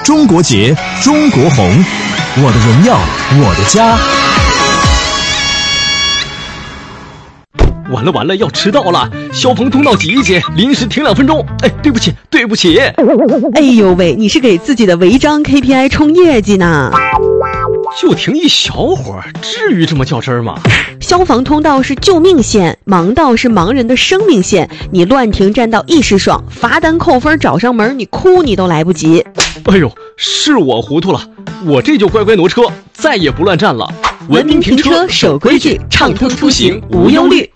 中国结，中国红，我的荣耀，我的家。 完了，要迟到了！消防通道挤一挤，临时停2分钟。哎，对不起。 哎呦喂，你是给自己的违章 KPI 冲业绩呢？ 就停一小会儿，至于这么较真儿吗？ 消防通道是救命线，盲道是盲人的生命线。你乱停占道一时爽，罚单扣分找上门，你哭你都来不及。 哎呦，是我糊涂了，我这就乖乖挪车，再也不乱站了。 文明停车，守规矩，畅通出行无忧虑。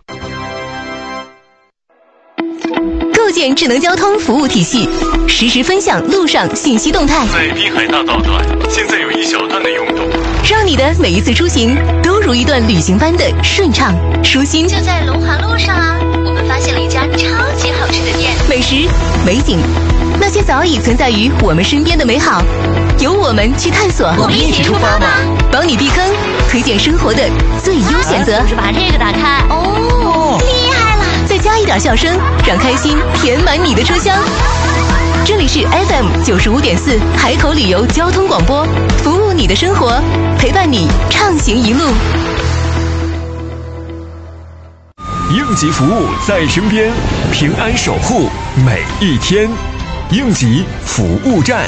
构建智能交通服务体系，实时分享路上信息动态。 在滨海大道段，现在有一小段的拥堵， 让你的每一次出行都如一段旅行般的顺畅舒心。 就在龙华路上啊，我们发现了一家超级好吃的店， 美食、美景，那些早已存在于我们身边的美好，由我们去探索。 我们一起出发吧， 帮你避坑，推荐生活的最优选择。 就是把这个打开哦，厉害了！ 再加一点笑声，让开心填满你的车厢。这里是 FM95.4 海口旅游交通广播，服务你的生活，陪伴你畅行一路。 应急服务在身边，平安守护每一天。应急服务站。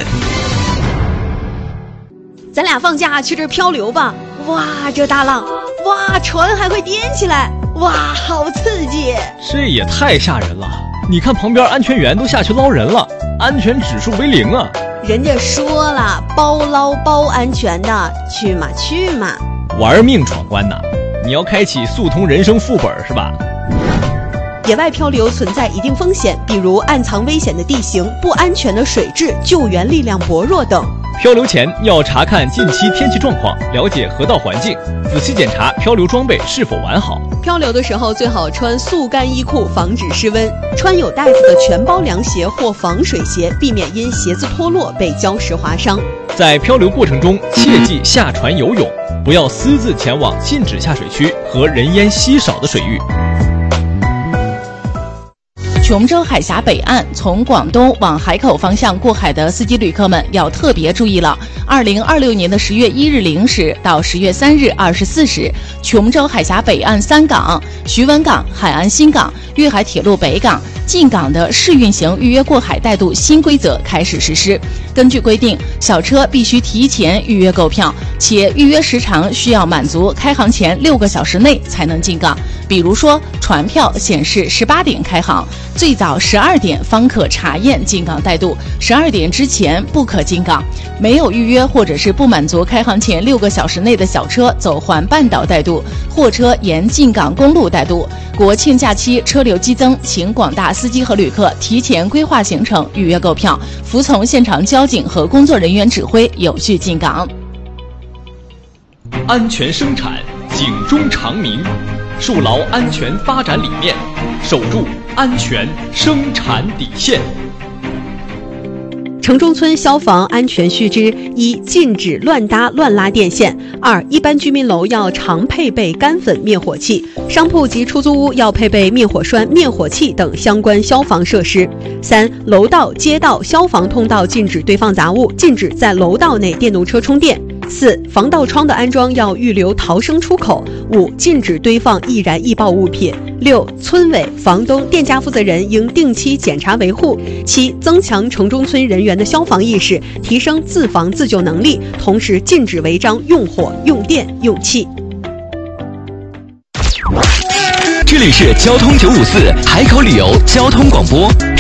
咱俩放假去这儿漂流吧！哇，这大浪，哇，船还会颠起来，哇，好刺激！ 这也太吓人了！你看旁边安全员都下去捞人了，安全指数为0啊！ 人家说了，包捞包安全的，去嘛！ 玩命闯关呐！你要开启速通人生副本是吧？ 野外漂流存在一定风险，比如暗藏危险的地形、不安全的水质、救援力量薄弱等。 漂流前要查看近期天气状况，了解河道环境，仔细检查漂流装备是否完好。 漂流的时候最好穿速干衣裤，防止失温；穿有带子的全包凉鞋或防水鞋，避免因鞋子脱落被礁石划伤。 在漂流过程中，切忌下船游泳，不要私自前往禁止下水区和人烟稀少的水域。 琼州海峡北岸从广东往海口方向过海的司机旅客们要特别注意了。2026年的10月1日0时到10月3日24时，琼州海峡北岸3港、徐闻港、海安新港、粤海铁路北港进港的试运行预约过海带渡新规则开始实施。根据规定，小车必须提前预约购票，且预约时长需要满足开航前6个小时内才能进港。比如说，船票显示18点开航，最早12点方可查验进港带渡，12点之前不可进港。没有预约或者是不满足开航前6个小时内的小车走环半岛带渡，货车沿进港公路带渡。国庆假期车流激增，请广大司机和旅客提前规划行程，预约购票，服从现场交警和工作人员指挥，有序进港。 安全生产，警钟长鸣，树牢安全发展理念，守住安全生产底线。 城中村消防安全须知：一、禁止乱搭乱拉电线；二、一般居民楼要常配备干粉灭火器，商铺及出租屋要配备灭火栓、灭火器等相关消防设施；三、楼道、街道、消防通道禁止堆放杂物，禁止在楼道内电动车充电；四、防盗窗的安装要预留逃生出口；五、禁止堆放易燃易爆物品；六、村委、房东、店家负责人应定期检查维护；七、增强城中村人员的消防意识，提升自防自救能力，同时禁止违章用火、用电、用气。 这里是交通954海口旅游交通广播。